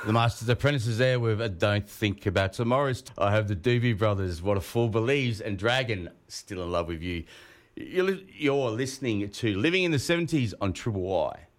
The Master's Apprentice is there with a Don't Think About Tomorrow. I have the Doobie Brothers, What a Fool Believes, and Dragon, Still in Love with You. You're listening to Living in the 70s on Triple Y.